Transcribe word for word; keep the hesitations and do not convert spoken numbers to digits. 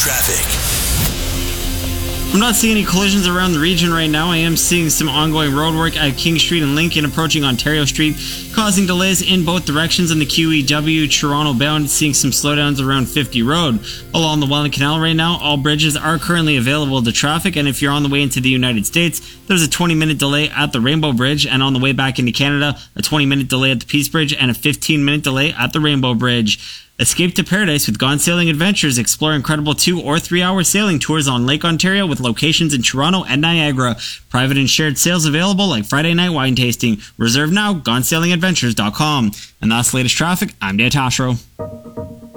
traffic. I'm not seeing any collisions around the region right now. I am seeing some ongoing road work at King Street and Lincoln approaching Ontario Street, causing delays in both directions in the Q E W Toronto bound, seeing some slowdowns around fifty Road. Along the Welland Canal right now, all bridges are currently available to traffic, and if you're on the way into the United States, there's a twenty minute delay at the Rainbow Bridge, and on the way back into Canada, a twenty minute delay at the Peace Bridge and a fifteen minute delay at the Rainbow Bridge. Escape to Paradise with Gone Sailing Adventures. Explore incredible two or three hour sailing tours on Lake Ontario with locations in Toronto and Niagara. Private and shared sales available like Friday night wine tasting. Reserve now, gone sailing adventures dot com. And that's the latest traffic. I'm Dan Tashro.